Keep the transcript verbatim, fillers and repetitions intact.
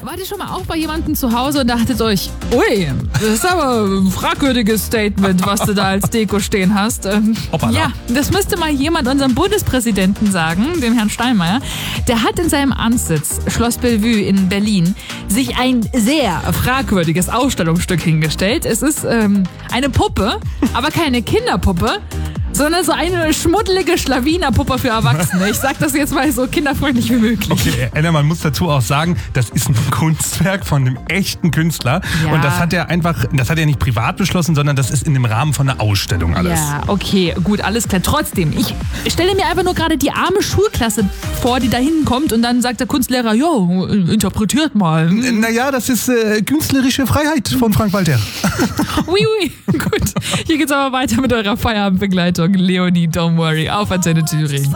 Wart ihr schon mal auch bei jemandem zu Hause und dachtet euch, ui, das ist aber ein fragwürdiges Statement, was du da als Deko stehen hast. Ähm, ja, das müsste mal jemand unserem Bundespräsidenten sagen, dem Herrn Steinmeier. Der hat in seinem Amtssitz, Schloss Bellevue in Berlin, sich ein sehr fragwürdiges Ausstellungsstück hingestellt. Es ist ähm, eine Puppe, aber keine Kinderpuppe, sondern so eine schmuddelige Schlawinerpuppe für Erwachsene. Ich sag das jetzt mal so kinderfreundlich wie möglich. Okay, Anna, man muss dazu auch sagen, das ist ein Kunstwerk von einem echten Künstler. Ja. Und das hat er einfach, das hat er nicht privat beschlossen, sondern das ist in dem Rahmen von einer Ausstellung alles. Ja, okay, gut, alles klar. Trotzdem, ich stelle mir einfach nur gerade die arme Schulklasse vor, die da hinkommt und dann sagt der Kunstlehrer, jo, interpretiert mal. N- Naja, das ist äh, künstlerische Freiheit von Frank Walter. Ui, ui, gut. Hier geht's aber weiter mit eurer Feierabendbegleitung. Leonie, don't worry, auf Antenne Thüringen.